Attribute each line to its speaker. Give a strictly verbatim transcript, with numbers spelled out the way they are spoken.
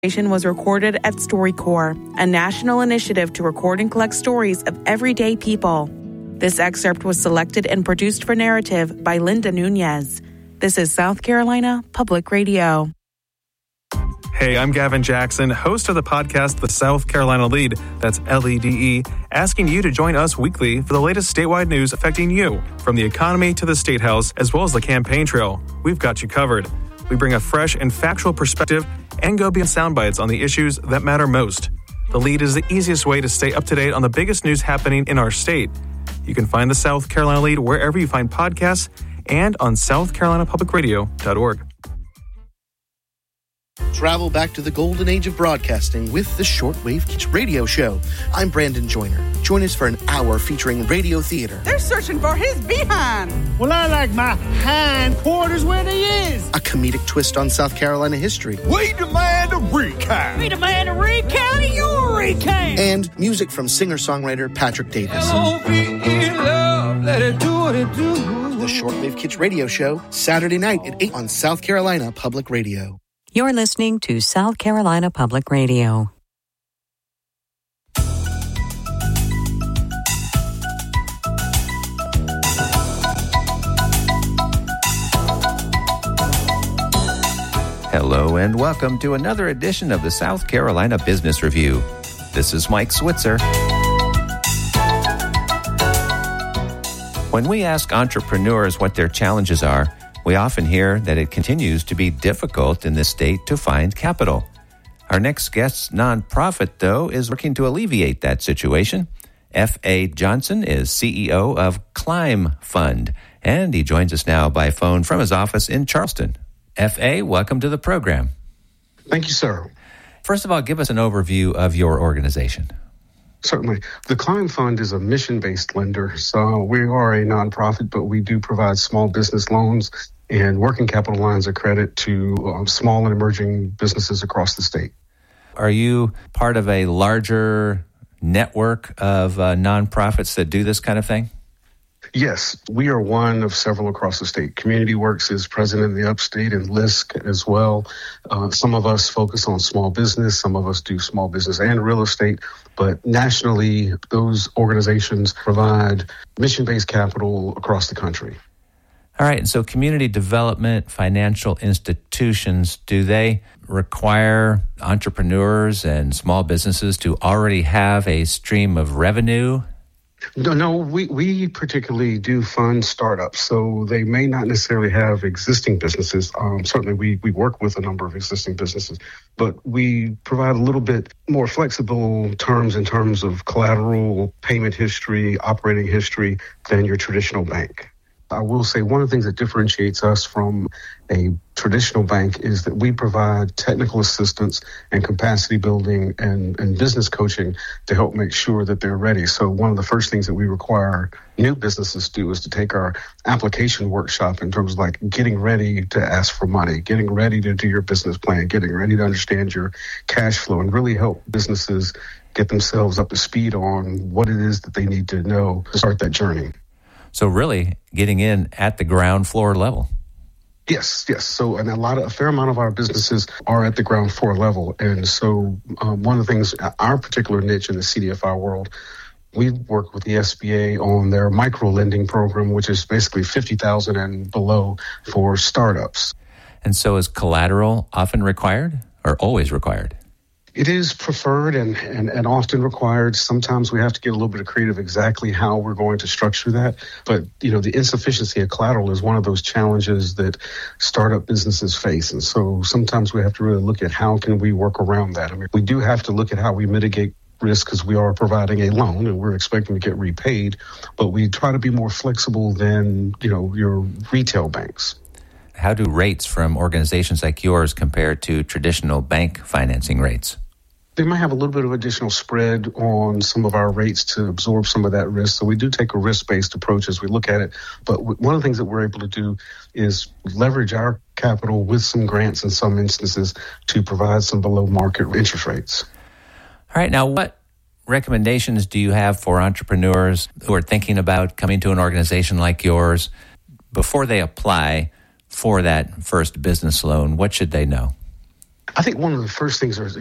Speaker 1: was recorded at StoryCorps, a national initiative to record and collect stories of everyday people. This excerpt was selected and produced for Narrative by Linda Nunez. This is South Carolina Public Radio.
Speaker 2: Hey, I'm Gavin Jackson, host of the podcast The South Carolina Lead, that's L E D E, asking you to join us weekly for the latest statewide news affecting you, from the economy to the State House, as well as the campaign trail. We've got you covered. We bring a fresh and factual perspective and go beyond sound bites on the issues that matter most. The Lead is the easiest way to stay up to date on the biggest news happening in our state. You can find the South Carolina Lead wherever you find podcasts and on south carolina public radio dot org.
Speaker 3: Travel back to the golden age of broadcasting with the Shortwave Kids Radio Show. I'm Brandon Joyner. Join us for an hour featuring radio theater.
Speaker 4: They're searching for his behind.
Speaker 5: Well, I like my hind quarters where they is.
Speaker 3: A comedic twist on South Carolina history.
Speaker 6: We demand a recount.
Speaker 4: We demand a recount of your recount.
Speaker 3: And music from singer-songwriter Patrick Davis.
Speaker 6: L O V E love, let it do what it do.
Speaker 3: The Shortwave Kids Radio Show, Saturday night at eight on South Carolina Public Radio.
Speaker 7: You're listening to South Carolina Public Radio.
Speaker 8: Hello and welcome to another edition of the South Carolina Business Review. This is Mike Switzer. When we ask entrepreneurs what their challenges are, we often hear that it continues to be difficult in this state to find capital. Our next guest's nonprofit, though, is working to alleviate that situation. F A Johnson is C E O of Climb Fund, and he joins us now by phone from his office in Charleston. F A, welcome to the program.
Speaker 9: Thank you, sir.
Speaker 8: First of all, give us an overview of your organization.
Speaker 9: Certainly. The Climb Fund is a mission-based lender. So we are a nonprofit, but we do provide small business loans and working capital lines of credit to uh, small and emerging businesses across the state.
Speaker 8: Are you part of a larger network of uh, nonprofits that do this kind of thing?
Speaker 9: Yes, we are one of several across the state. Community Works is present in the upstate and L I S C as well. Uh, some of us focus on small business. Some of us do small business and real estate. But nationally, those organizations provide mission-based capital across the country.
Speaker 8: All right. And so community development, financial institutions, do they require entrepreneurs and small businesses to already have a stream of revenue?
Speaker 9: No, no, we, we particularly do fund startups, so they may not necessarily have existing businesses. Um, certainly, we, we work with a number of existing businesses, but we provide a little bit more flexible terms in terms of collateral, payment history, operating history than your traditional bank. I will say one of the things that differentiates us from a traditional bank is that we provide technical assistance and capacity building and, and business coaching to help make sure that they're ready. So one of the first things that we require new businesses to do is to take our application workshop in terms of like getting ready to ask for money, getting ready to do your business plan, getting ready to understand your cash flow, and really help businesses get themselves up to speed on what it is that they need to know to start that journey.
Speaker 8: So really getting in at the ground floor level.
Speaker 9: Yes, yes. So, and a lot of, a fair amount of our businesses are at the ground floor level. And so um, one of the things, our particular niche in the C D F I world, we work with the S B A on their micro lending program, which is basically fifty thousand dollars and below for startups.
Speaker 8: And so is collateral often required or always required?
Speaker 9: It is preferred and, and, and often required. Sometimes we have to get a little bit of creative exactly how we're going to structure that. But, you know, the insufficiency of collateral is one of those challenges that startup businesses face. And so sometimes we have to really look at how can we work around that. I mean, we do have to look at how we mitigate risk because we are providing a loan and we're expecting to get repaid. But we try to be more flexible than, you know, your retail banks.
Speaker 8: How do rates from organizations like yours compare to traditional bank financing rates?
Speaker 9: They might have a little bit of additional spread on some of our rates to absorb some of that risk. So we do take a risk-based approach as we look at it. But one of the things that we're able to do is leverage our capital with some grants in some instances to provide some below-market interest rates.
Speaker 8: All right. Now, what recommendations do you have for entrepreneurs who are thinking about coming to an organization like yours before they apply for that first business loan? What should they know?
Speaker 9: I think one of the first things are